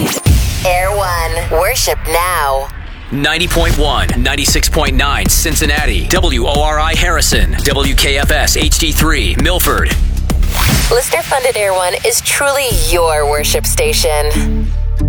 Air One. Worship now. 90.1, 96.9 Cincinnati, WORI Harrison, WKFS HD3 Milford. Listener-funded Air One is truly your worship station.